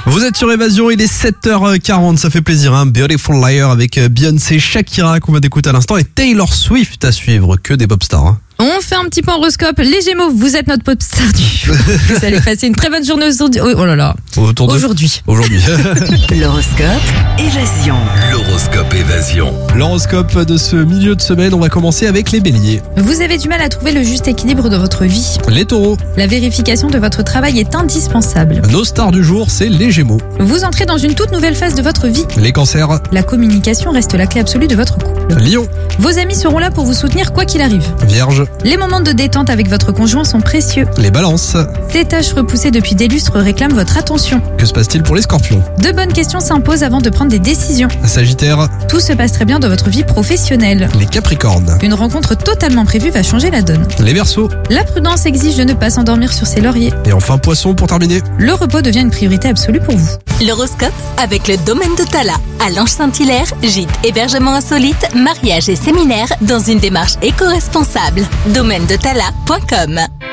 Vous êtes sur Évasion, il est 7h40, ça fait plaisir, hein. Beautiful Liar avec Beyoncé, Shakira qu'on va d'écouter à l'instant et Taylor Swift à suivre, que des pop stars. Hein. On fait un petit point horoscope. Les Gémeaux, vous êtes notre pop star du jour. Vous allez passer une très bonne journée aujourd'hui. Oh là là. Aujourd'hui. L'horoscope Évasion. L'horoscope Évasion. L'horoscope de ce milieu de semaine, on va commencer avec les béliers. Vous avez du mal à trouver le juste équilibre de votre vie. Les taureaux. La vérification de votre travail est indispensable. Nos stars du jour, c'est les gémeaux. Vous entrez dans une toute nouvelle phase de votre vie. Les cancers. La communication reste la clé absolue de votre couple. Lion. Vos amis seront là pour vous soutenir quoi qu'il arrive. Vierge. Les moments de détente avec votre conjoint sont précieux. Les balances. Ces tâches repoussées depuis des lustres réclament votre attention. Que se passe-t-il pour les scorpions? De bonnes questions s'imposent avant de prendre des décisions. Sagittaire. Tout se passe très bien dans votre vie professionnelle. Les capricornes. Une rencontre totalement prévue va changer la donne. Les verseaux. La prudence exige de ne pas s'endormir sur ses lauriers. Et enfin poisson pour terminer. Le repos devient une priorité absolue pour vous. L'horoscope avec le domaine de Tala. À Lange-Saint-Hilaire, gîte, hébergement insolite, mariage et séminaire dans une démarche éco-responsable. Domaine de Tala.com